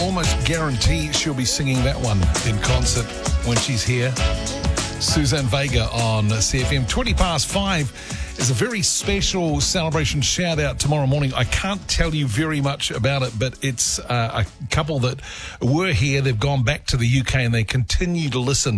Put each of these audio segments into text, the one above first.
almost guarantee she'll be singing that one in concert when she's here. Suzanne Vega on CFM. 5:20 is a very special celebration shout out tomorrow morning. I can't tell you very much about it, but it's a couple that were here. They've gone back to the UK and they continue to listen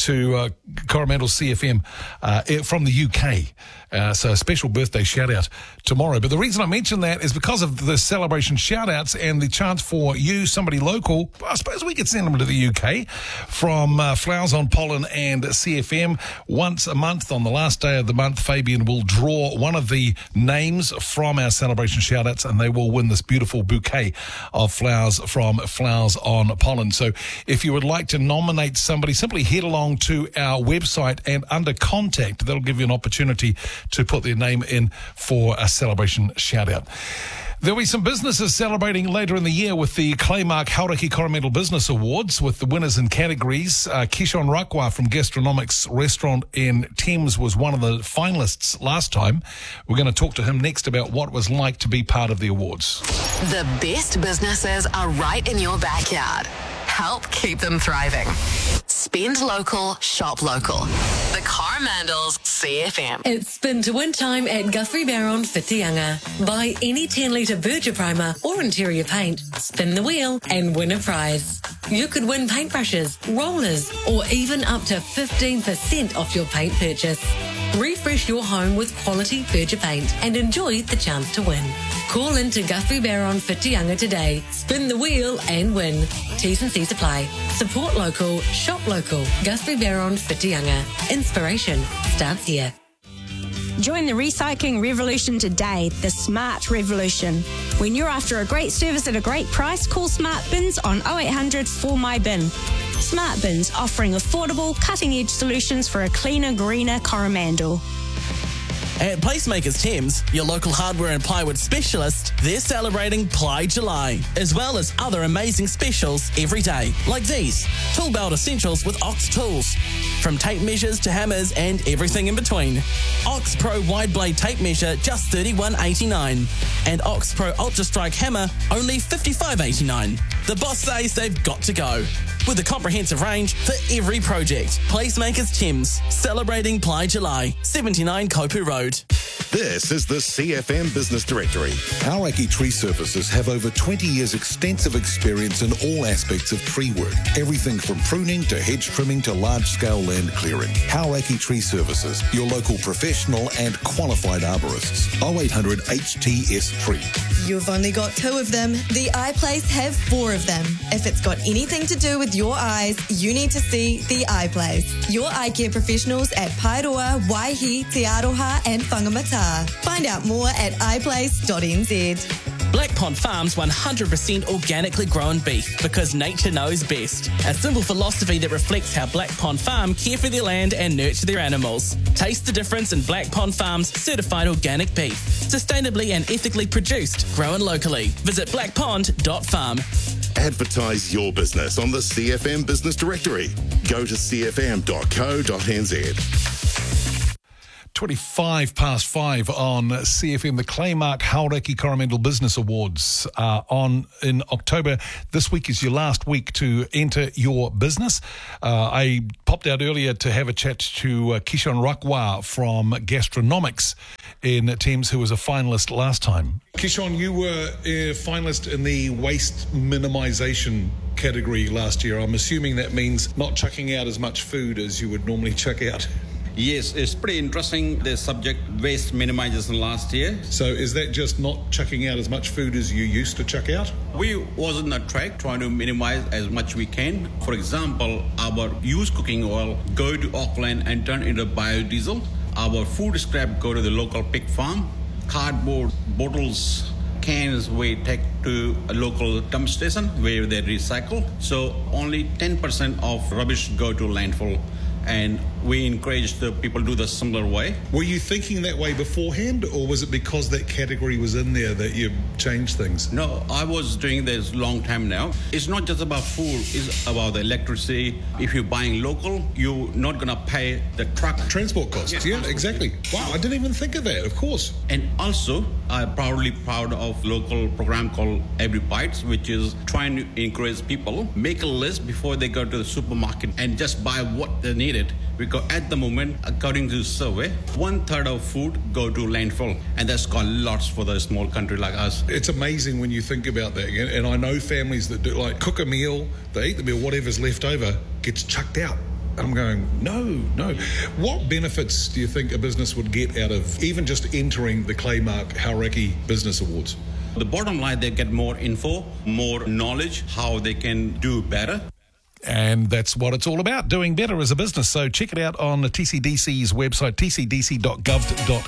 to Coromandel CFM from the UK. So a special birthday shout out tomorrow. But the reason I mention that is because of the celebration shout outs and the chance for you, somebody local. I suppose we could send them to the UK from Flowers on Pollen and CFM. Once a month on the last day of the month, Fabian will draw one of the names from our celebration shout outs and they will win this beautiful bouquet of flowers from Flowers on Pollen. So if you would like to nominate somebody, simply head along to our website and under contact, that'll give you an opportunity to put their name in for a celebration shout out. There'll be some businesses celebrating later in the year with the Claymark Hauraki Coromandel Business Awards with the winners in categories. Kishon Rakwa from Gastronomics Restaurant in Thames was one of the finalists last time. We're going to talk to him next about what it was like to be part of the awards. The best businesses are right in your backyard. Help keep them thriving. Spend local, shop local. The Coromandel's CFM. It's spin to win time at Guthrie Barron Whitianga. Buy any 10-litre Berger primer or interior paint, spin the wheel and win a prize. You could win paintbrushes, rollers or even up to 15% off your paint purchase. Refresh your home with quality Berger paint and enjoy the chance to win. Call into Guthrie Barron Whitianga today. Spin the wheel and win. T's and C's apply. Support local, shop local. Guthrie Barron Whitianga. Inspiration starts here. Join the recycling revolution today, the Smart Revolution. When you're after a great service at a great price, call Smart Bins on 0800 4MyBin. Smart Bins, offering affordable, cutting-edge solutions for a cleaner, greener Coromandel. At Placemakers Thames, your local hardware and plywood specialist, they're celebrating Ply July, as well as other amazing specials every day, like these. Tool belt essentials with Ox tools. From tape measures to hammers and everything in between. Ox Pro wide blade tape measure, just $31.89. And Ox Pro Ultra Strike hammer, only $55.89. The boss says they've got to go. With a comprehensive range for every project. Placemakers Thames, celebrating Ply July, 79 Kopu Road. This is the CFM Business Directory. Hauraki Tree Services have over 20 years extensive experience in all aspects of tree work. Everything from pruning to hedge trimming to large-scale land clearing. Hauraki Tree Services, your local professional and qualified arborists. 0800 HTS Tree. You've only got 2 of them. The Eye Place have 4 of them. If it's got anything to do with your eyes, you need to see the Eye Place. Your eye care professionals at Paeroa, Waihi, Te Aroha and Whangamata. Find out more at eyeplace.nz. Black Pond Farms 100% organically grown beef because nature knows best. A simple philosophy that reflects how Black Pond Farm care for their land and nurture their animals. Taste the difference in Black Pond Farm's certified organic beef. Sustainably and ethically produced, grown locally. Visit blackpond.farm. Advertise your business on the CFM Business Directory. Go to cfm.co.nz. 5:25 on CFM. The Claymark Hauraki Coromandel Business Awards are on in October. This week is your last week to enter your business. I popped out earlier to have a chat to Kishon Rakwa from Gastronomics in Thames, who was a finalist last time. Kishon, you were a finalist in the waste minimisation category last year. I'm assuming that means not chucking out as much food as you would normally chuck out. Yes, it's pretty interesting, the subject waste minimization last year. So is that just not chucking out as much food as you used to chuck out? We was on a track trying to minimize as much we can. For example, our used cooking oil go to Auckland and turn into biodiesel. Our food scrap go to the local pig farm. Cardboard, bottles, cans we take to a local dump station where they recycle. So only 10% of rubbish go to landfill. and we encourage the people to do the similar way. Were you thinking that way beforehand, or was it because that category was in there that you changed things? No, I was doing this long time now. It's not just about food, it's about the electricity. If you're buying local, you're not going to pay the truck. Transport costs, yeah, exactly. Wow, I didn't even think of that, of course. And also, I'm proud of local program called Every Bites, which is trying to encourage people, make a list before they go to the supermarket and just buy what they needed. Because at the moment, according to the survey, 1/3 of food go to landfill, and that's got lots for the small country like us. It's amazing when you think about that. And I know families that do like cook a meal, they eat the meal, whatever's left over gets chucked out. And I'm going, no. What benefits do you think a business would get out of even just entering the Claymark Hauraki Business Awards? The bottom line, they get more info, more knowledge, how they can do better. And that's what it's all about, doing better as a business. So check it out on the TCDC's website, tcdc.gov.nz.